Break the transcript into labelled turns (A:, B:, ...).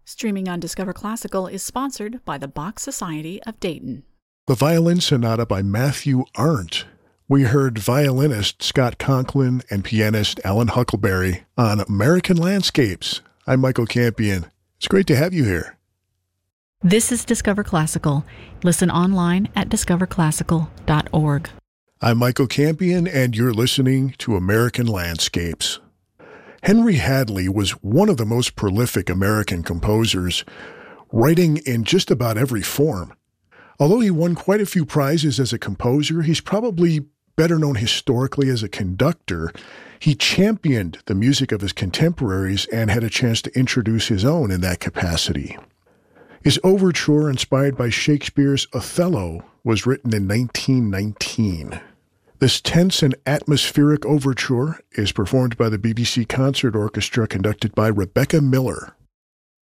A: Streaming on Discover Classical is sponsored by the Bach Society of Dayton.
B: The Violin Sonata by Matthew Arndt. We heard violinist Scott Conklin and pianist Alan Huckleberry on American Landscapes. I'm Michael Campion. It's great to have you here.
A: This is Discover Classical. Listen online at discoverclassical.org.
B: I'm Michael Campion, and you're listening to American Landscapes. Henry Hadley was one of the most prolific American composers, writing in just about every form. Although he won quite a few prizes as a composer, he's probably better known historically as a conductor. He championed the music of his contemporaries and had a chance to introduce his own in that capacity. His overture, inspired by Shakespeare's Othello, was written in 1919. This tense and atmospheric overture is performed by the BBC Concert Orchestra, conducted by Rebecca Miller.